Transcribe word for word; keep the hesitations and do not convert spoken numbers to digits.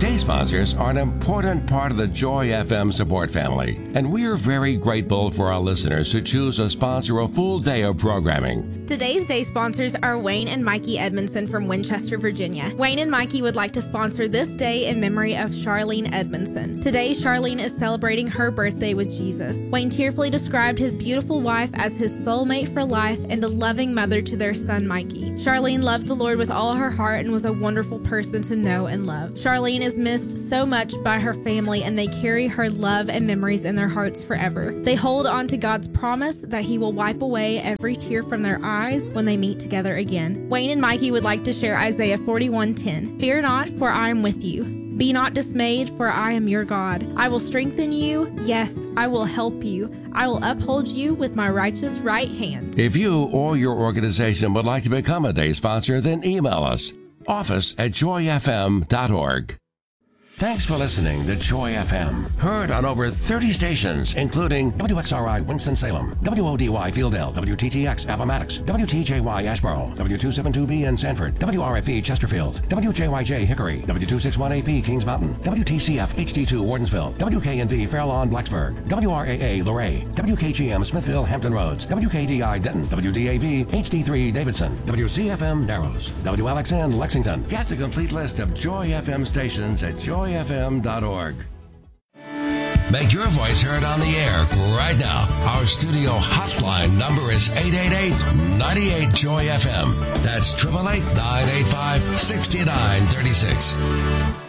Day sponsors are an important part of the Joy F M support family, and we are very grateful for our listeners who choose to sponsor a full day of programming. Today's day sponsors are Wayne and Mikey Edmondson from Winchester, Virginia. Wayne and Mikey would like to sponsor this day in memory of Charlene Edmondson. Today, Charlene is celebrating her birthday with Jesus. Wayne tearfully described his beautiful wife as his soulmate for life and a loving mother to their son, Mikey. Charlene loved the Lord with all her heart and was a wonderful person to know and love. Charlene is missed so much by her family, and they carry her love and memories in their hearts forever. They hold on to God's promise that He will wipe away every tear from their eyes when they meet together again. Wayne and Mikey would like to share Isaiah forty-one ten. Fear not, for I am with you. Be not dismayed, for I am your God. I will strengthen you. Yes, I will help you. I will uphold you with my righteous right hand. If you or your organization would like to become a day sponsor, then email us, office at joy f m dot org. Thanks for listening to Joy F M. Heard on over thirty stations, including W X R I Winston-Salem, W O D Y Fieldale, W T T X Appomattox, W T J Y Asheboro, W two seventy-two B in Sanford, W R F E Chesterfield, W J Y J Hickory, W two sixty-one A P Kings Mountain, W T C F H D two Wardensville, W K N V Fair Lawn Blacksburg, W R A A Luray, W K G M Smithville Hampton Roads, W K D I Denton, W D A V H D three Davidson, W C F M Narrows, W L X N Lexington. Get the complete list of Joy F M stations at joy f m dot org. Make your voice heard on the air right now. Our studio hotline number is eight eight eight, nine eight, joy F M. That's eight eight eight, nine eight five, six nine three six.